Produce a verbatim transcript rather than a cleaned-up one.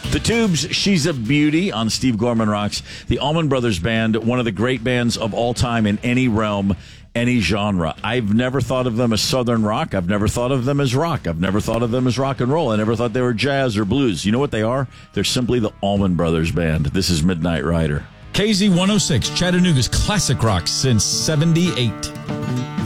The Tubes, She's a Beauty on Steve Gorman Rocks. The Allman Brothers Band, one of the great bands of all time in any realm, any genre. I've never thought of them as Southern rock. I've never thought of them as rock. I've never thought of them as rock and roll. I never thought they were jazz or blues. You know what they are? They're simply the Allman Brothers Band. This is Midnight Rider. K Z one oh six, Chattanooga's classic rock since seventy-eight.